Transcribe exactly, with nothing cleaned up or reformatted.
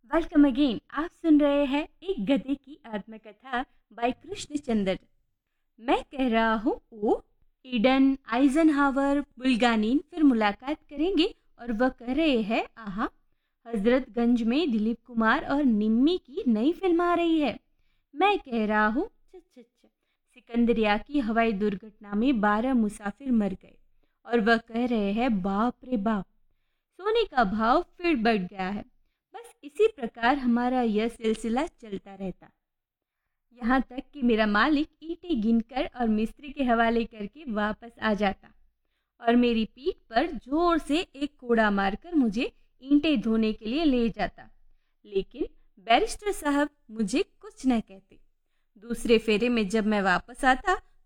Welcome again. आप सुन रहे हैं एक गधे की आत्मकथा बाय कृष्णचंद्र। मैं कह रहा हूँ ओ ईडन, आइजनहावर, बुल्गानिन फिर मुलाकात करेंगे और वह कह रहे हैं आहा, हजरतगंज में दिलीप कुमार और निम्मी की नई फिल्म आ रही है। मैं कह रहा हूँ छ छ छ सिकंदरिया की हवाई दुर्घटना में बारह मुसाफिर मर गए और वह कह रहे हैं बाप रे बाप, सोने का भाव फिर बढ़ गया है। बस इसी प्रकार हमारा यह सिलसिला चलता रहता, यहाँ तक कि मेरा मालिक ईंटें गिनकर और मिस्त्री के हवाले करके वापस आ जाता और मेरी पीठ पर जोर से एक कोड़ा मारकर मुझे ईंटें धोने के लिए ले जाता। लेकिन बैरिस्टर साहब मुझे कुछ न कहते। दूसरे फेरे में जब मैं वापस आता